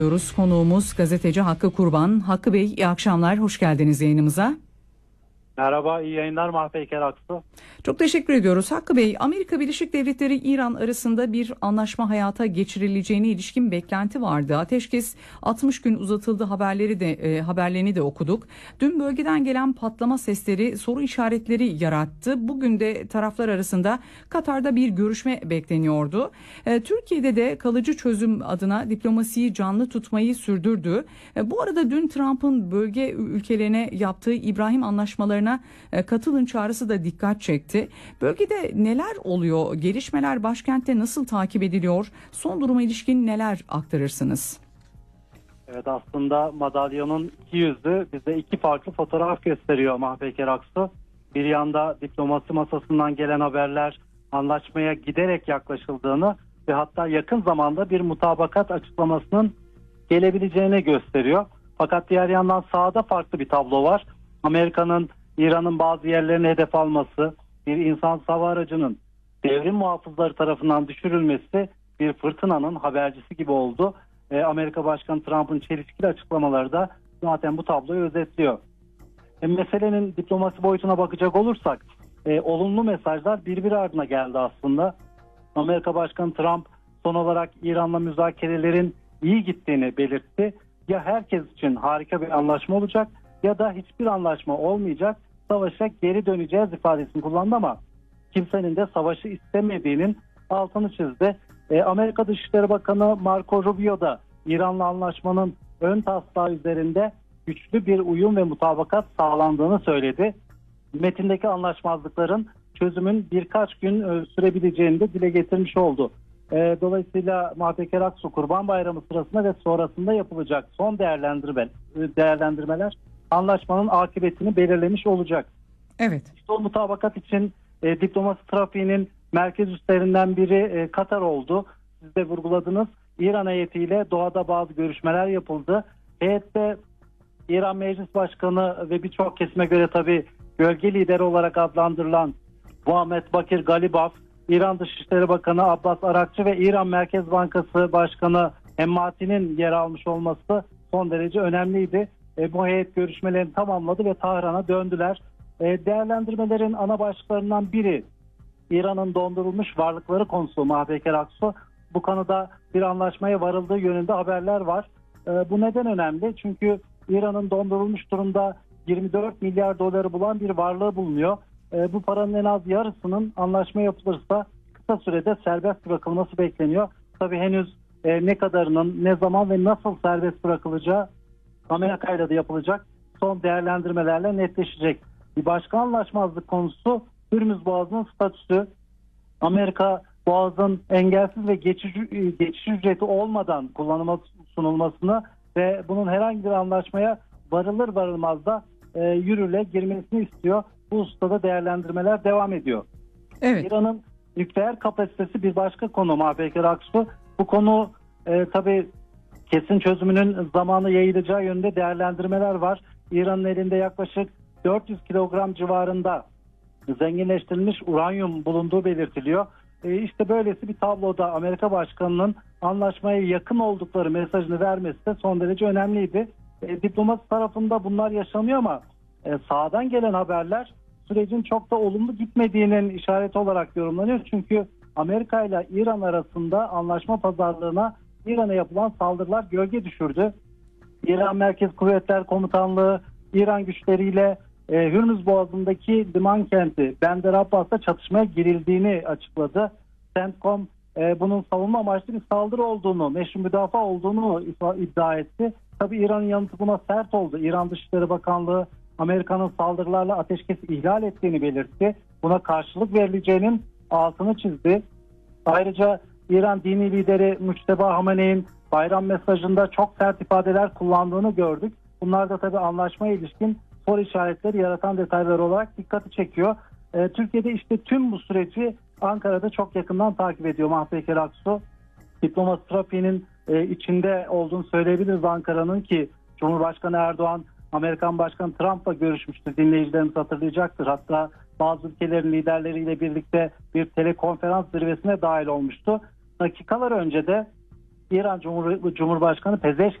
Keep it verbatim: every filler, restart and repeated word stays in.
Diyoruz. Konuğumuz gazeteci Hakkı Kurban. Hakkı Bey, iyi akşamlar, hoş geldiniz yayınımıza. Merhaba, iyi yayınlar Mahpeyker Aksu. Çok teşekkür ediyoruz. Hakkı Bey, Amerika Birleşik Devletleri İran arasında bir anlaşma hayata geçirileceğine ilişkin beklenti vardı. Ateşkes altmış gün uzatıldı haberleri de e, haberlerini de okuduk. Dün bölgeden gelen patlama sesleri soru işaretleri yarattı. Bugün de taraflar arasında Katar'da bir görüşme bekleniyordu. E, Türkiye'de de kalıcı çözüm adına diplomasiyi canlı tutmayı sürdürdü. E, bu arada dün Trump'ın bölge ülkelerine yaptığı İbrahim anlaşmalarına e, katılın çağrısı da dikkat çekti. Bölgede neler oluyor? Gelişmeler başkentte nasıl takip ediliyor? Son duruma ilişkin neler aktarırsınız? Evet, aslında madalyonun iki yüzü bize iki farklı fotoğraf gösteriyor Mahpeyker Aksu. Bir yanda diplomasi masasından gelen haberler anlaşmaya giderek yaklaşıldığını ve hatta yakın zamanda bir mutabakat açıklamasının gelebileceğini gösteriyor. Fakat diğer yandan sahada farklı bir tablo var. Amerika'nın İran'ın bazı yerlerini hedef alması, bir insan hava aracının devrim muhafızları tarafından düşürülmesi bir fırtınanın habercisi gibi oldu. E, Amerika Başkanı Trump'ın çelişkili açıklamaları da zaten bu tabloyu özetliyor. E, meselenin diplomasi boyutuna bakacak olursak e, olumlu mesajlar birbiri ardına geldi aslında. Amerika Başkanı Trump son olarak İran'la müzakerelerin iyi gittiğini belirtti. Ya herkes için harika bir anlaşma olacak ya da hiçbir anlaşma olmayacak, savaşa geri döneceğiz ifadesini kullandı ama kimsenin de savaşı istemediğinin altını çizdi. E, Amerika Dışişleri Bakanı Marco Rubio da İran'la anlaşmanın ön taslağı üzerinde güçlü bir uyum ve mutabakat sağlandığını söyledi. Metindeki anlaşmazlıkların çözümün birkaç gün e, sürebileceğini de dile getirmiş oldu. E, dolayısıyla Mahpeyker Aksu, Kurban Bayramı sırasında ve sonrasında yapılacak son değerlendirme, değerlendirmeler anlaşmanın akıbetini belirlemiş olacak. Evet. İşte o mutabakat için e, diplomasi trafiğinin merkez üslerinden biri e, Katar oldu. Siz de vurguladınız. İran heyetiyle doğada bazı görüşmeler yapıldı. Heyette İran Meclis Başkanı ve birçok kesime göre tabii gölge lideri olarak adlandırılan Muhammed Bakir Galibaf, İran Dışişleri Bakanı Abbas Arakçı ve İran Merkez Bankası Başkanı Hemmati'nin yer almış olması son derece önemliydi. E, bu heyet görüşmelerini tamamladı ve Tahran'a döndüler. E, değerlendirmelerin ana başlıklarından biri İran'ın dondurulmuş varlıkları konusu Mahpeyker Aksu. Bu konuda bir anlaşmaya varıldığı yönünde haberler var. E, bu neden önemli? Çünkü İran'ın dondurulmuş durumda yirmi dört milyar doları bulan bir varlığı bulunuyor. E, bu paranın en az yarısının anlaşma yapılırsa kısa sürede serbest bırakılması bekleniyor. Tabii henüz e, ne kadarının, ne zaman ve nasıl serbest bırakılacağı Amerika ile de yapılacak son değerlendirmelerle netleşecek. Bir başka anlaşmazlık konusu Hürmüz Boğazı'nın statüsü. Amerika Boğaz'ın engelsiz ve geçiş, geçiş ücreti olmadan kullanıma sunulmasını ve bunun herhangi bir anlaşmaya varılır varılmaz da e, yürürlüğe girmesini istiyor. Bu husustada değerlendirmeler devam ediyor. Evet. İran'ın nükleer kapasitesi bir başka konu Mahpeyker Aksu. Bu konu e, tabii kesin çözümünün zamanı yayılacağı yönünde değerlendirmeler var. İran'ın elinde yaklaşık dört yüz kilogram civarında zenginleştirilmiş uranyum bulunduğu belirtiliyor. E işte böylesi bir tabloda Amerika Başkanı'nın anlaşmaya yakın oldukları mesajını vermesi de son derece önemliydi. E, diplomasi tarafında bunlar yaşanıyor ama e, sahadan gelen haberler sürecin çok da olumlu gitmediğinin işareti olarak yorumlanıyor. Çünkü Amerika ile İran arasında anlaşma pazarlığına İran'a yapılan saldırılar gölge düşürdü. İran Merkez Kuvvetler Komutanlığı İran güçleriyle e, Hürmüz Boğazı'ndaki liman kenti Bandar Abbas'ta çatışmaya girildiğini açıkladı. CENTCOM e, bunun savunma amaçlı bir saldırı olduğunu, meşru müdafaa olduğunu iddia etti. Tabii İran'ın yanıtı buna sert oldu. İran Dışişleri Bakanlığı Amerika'nın saldırılarla ateşkesi ihlal ettiğini belirtti. Buna karşılık verileceğinin altını çizdi. Ayrıca İran dini lideri Mujteba Hamenei'nin bayram mesajında çok sert ifadeler kullandığını gördük. Bunlar da tabii anlaşmaya ilişkin soru işaretleri yaratan detaylar olarak dikkati çekiyor. Ee, Türkiye'de işte tüm bu süreci Ankara'da çok yakından takip ediyor Mahpeyker Aksu. Diplomasi trafiğinin e, içinde olduğunu söyleyebiliriz Ankara'nın ki Cumhurbaşkanı Erdoğan Amerikan Başkanı Trump'la görüşmüştü. Dinleyicilerimiz hatırlayacaktır. Hatta bazı ülkelerin liderleriyle birlikte bir telekonferans zirvesine dahil olmuştu. Dakikalar önce de İran Cumhur, Cumhurbaşkanı Pezeşkian